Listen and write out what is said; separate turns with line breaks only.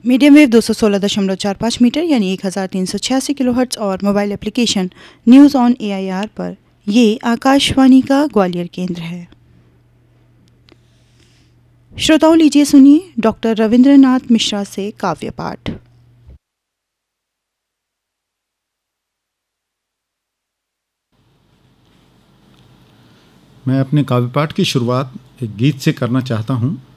Medium wave 216.45 metre यानी 1386 kilohertz और mobile application news on AIR पर ये आकाशवाणी का ग्वालियर केंद्र है। श्रोताओं, लीजिए सुनिए डॉक्टर रविंद्रनाथ मिश्रा से काव्य पाठ।
मैं अपने काव्य पाठ की शुरुआत एक गीत से करना चाहता हूँ।